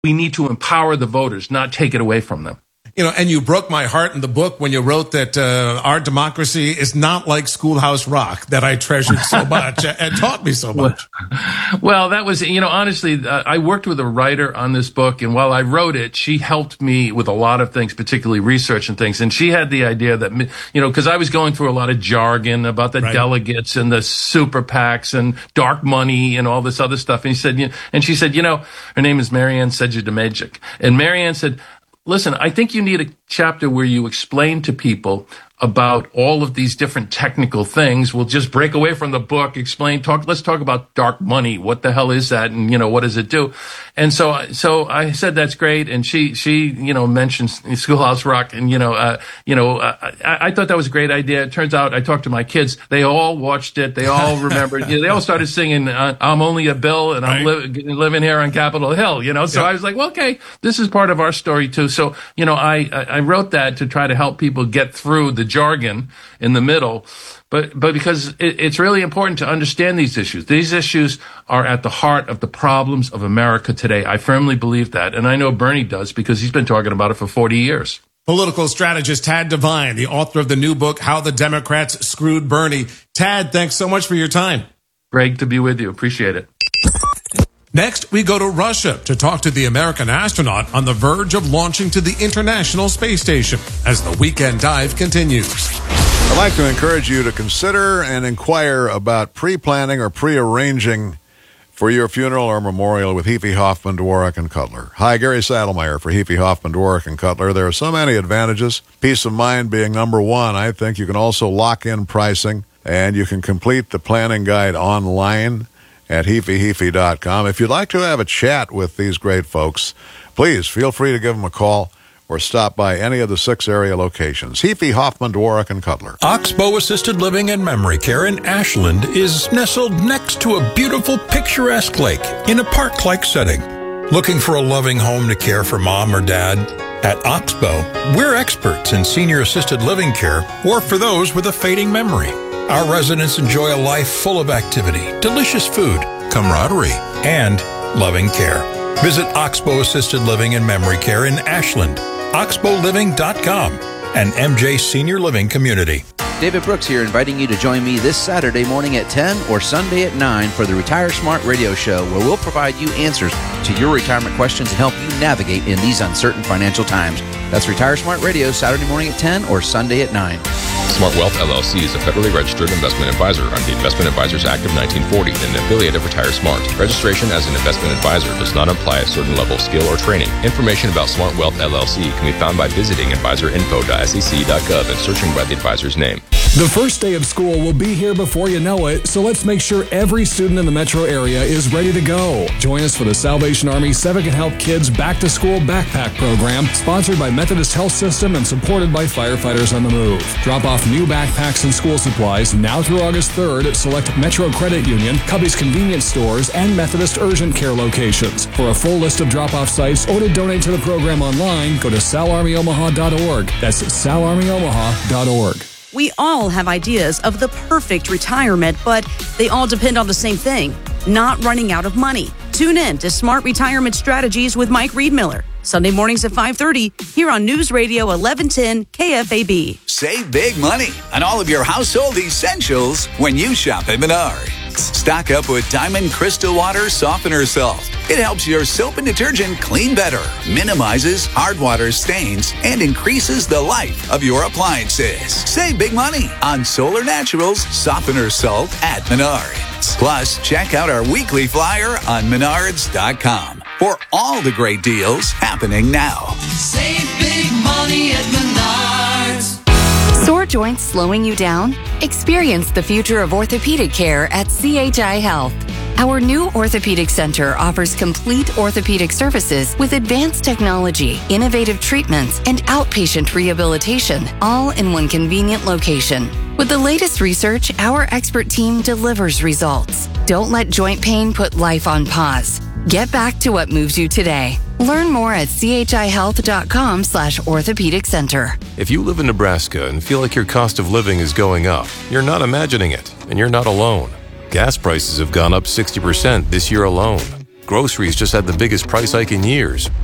We need to empower the voters, not take it away from them. You know, and you broke my heart in the book when you wrote that our democracy is not like Schoolhouse Rock, that I treasured so much and taught me so much. Well, that was, honestly, I worked with a writer on this book, and while I wrote it, she helped me with a lot of things, particularly research and things. And she had the idea that, because I was going through a lot of jargon about the delegates and the super PACs and dark money and all this other stuff. And she said, her name is Marianne Sedgwick. And Marianne said, listen, I think you need a chapter where you explain to people about all of these different technical things. We'll just break away from the book, let's talk about dark money. What the hell is that? And, what does it do? And so I said, that's great. And she mentioned Schoolhouse Rock. And, I thought that was a great idea. It turns out I talked to my kids. They all watched it. They all remembered. They all started singing, I'm only a bill and I'm living here on Capitol Hill, So I was like, well, okay, this is part of our story too. So, I wrote that to try to help people get through the jargon in the middle, but because it's really important to understand these issues. These issues are at the heart of the problems of America today. I firmly believe that, and I know Bernie does because he's been talking about it for 40 years. Political strategist Tad Devine, the author of the new book, How the Democrats Screwed Bernie. Tad, thanks so much for your time. Great to be with you. Appreciate it. Next, we go to Russia to talk to the American astronaut on the verge of launching to the International Space Station as the weekend dive continues. I'd like to encourage you to consider and inquire about pre-planning or pre-arranging for your funeral or memorial with Hefe, Hoffman, Dworak, and Cutler. Hi, Gary Saddlemeyer for Hefe, Hoffman, Dworak, and Cutler. There are so many advantages, peace of mind being number one. I think you can also lock in pricing, and you can complete the planning guide online at HefeHefe.com. If you'd like to have a chat with these great folks, please feel free to give them a call or stop by any of the 6 area locations. Hefe, Hoffman, Dworak, and Cutler. Oxbow Assisted Living and Memory Care in Ashland is nestled next to a beautiful, picturesque lake in a park-like setting. Looking for a loving home to care for mom or dad? At Oxbow, we're experts in senior assisted living care or for those with a fading memory. Our residents enjoy a life full of activity, delicious food, camaraderie, and loving care. Visit Oxbow Assisted Living and Memory Care in Ashland, oxbowliving.com, and MJ Senior Living Community. David Brooks here, inviting you to join me this Saturday morning at 10 or Sunday at 9 for the Retire Smart Radio Show, where we'll provide you answers to your retirement questions and help you navigate in these uncertain financial times. That's Retire Smart Radio, Saturday morning at 10 or Sunday at 9. Smart Wealth LLC is a federally registered investment advisor under the Investment Advisors Act of 1940 and an affiliate of Retire Smart. Registration as an investment advisor does not imply a certain level of skill or training. Information about Smart Wealth LLC can be found by visiting advisorinfo.sec.gov and searching by the advisor's name. The first day of school will be here before you know it, so let's make sure every student in the metro area is ready to go. Join us for the Salvation Army 7 Can Help Kids Back to School Backpack Program, sponsored by Methodist Health System and supported by Firefighters on the Move. Drop off new backpacks and school supplies now through August 3rd at select Metro Credit Union, Cubby's Convenience Stores, and Methodist Urgent Care locations. For a full list of drop-off sites or to donate to the program online, go to salarmyomaha.org. That's salarmyomaha.org. We all have ideas of the perfect retirement, but they all depend on the same thing, not running out of money. Tune in to Smart Retirement Strategies with Mike Riedmiller, Sunday mornings at 5:30 here on News Radio 1110 KFAB. Save big money on all of your household essentials when you shop at Menards. Stock up with Diamond Crystal Water Softener Salt. It helps your soap and detergent clean better, minimizes hard water stains, and increases the life of your appliances. Save big money on Solar Naturals Softener Salt at Menards. Plus, check out our weekly flyer on Menards.com for all the great deals happening now. Save big money at Menards. Sore joints slowing you down? Experience the future of orthopedic care at CHI Health. Our new orthopedic center offers complete orthopedic services with advanced technology, innovative treatments, and outpatient rehabilitation, all in one convenient location. With the latest research, our expert team delivers results. Don't let joint pain put life on pause. Get back to what moves you today. Learn more at chihealth.com/orthopedic center. If you live in Nebraska and feel like your cost of living is going up, you're not imagining it, and you're not alone. Gas prices have gone up 60% this year alone. groceries just had the biggest price hike in years.